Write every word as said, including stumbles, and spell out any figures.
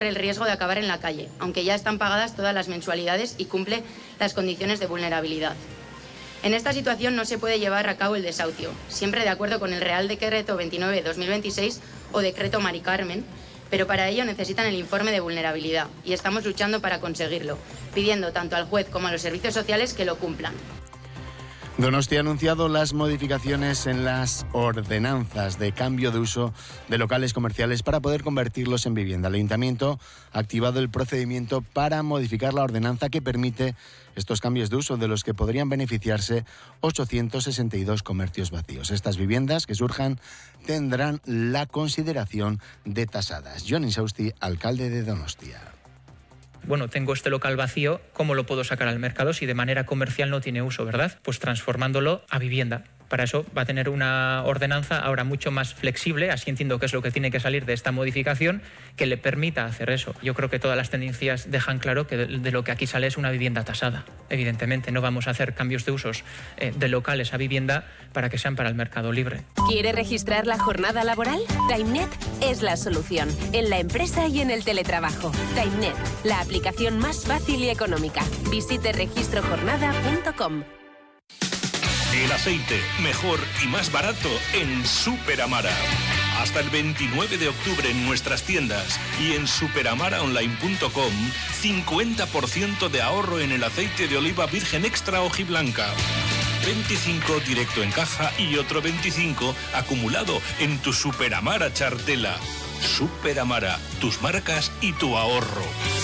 el riesgo de acabar en la calle, aunque ya están pagadas todas las mensualidades y cumple las condiciones de vulnerabilidad. En esta situación no se puede llevar a cabo el desahucio, siempre de acuerdo con el Real Decreto veintinueve barra dos mil veintiséis o Decreto Mari Carmen, pero para ello necesitan el informe de vulnerabilidad y estamos luchando para conseguirlo, pidiendo tanto al juez como a los servicios sociales que lo cumplan. Donostia ha anunciado las modificaciones en las ordenanzas de cambio de uso de locales comerciales para poder convertirlos en vivienda. El Ayuntamiento ha activado el procedimiento para modificar la ordenanza que permite estos cambios de uso, de los que podrían beneficiarse ochocientos sesenta y dos comercios vacíos. Estas viviendas que surjan tendrán la consideración de tasadas. Jon Insausti, alcalde de Donostia. Bueno, tengo este local vacío, ¿cómo lo puedo sacar al mercado si de manera comercial no tiene uso, verdad? Pues transformándolo a vivienda. Para eso va a tener una ordenanza ahora mucho más flexible, así entiendo que es lo que tiene que salir de esta modificación, que le permita hacer eso. Yo creo que todas las tendencias dejan claro que de, de lo que aquí sale es una vivienda tasada. Evidentemente, no vamos a hacer cambios de usos eh, de locales a vivienda para que sean para el mercado libre. ¿Quiere registrar la jornada laboral? TimeNet es la solución, en la empresa y en el teletrabajo. TimeNet, la aplicación más fácil y económica. Visite registro jornada punto com. El aceite mejor y más barato en Super Amara. Hasta el veintinueve de octubre en nuestras tiendas y en superamara online punto com, cincuenta por ciento de ahorro en el aceite de oliva virgen extra hojiblanca. veinticinco directo en caja y otro veinticinco acumulado en tu Super Amara chartela. Super Amara, tus marcas y tu ahorro.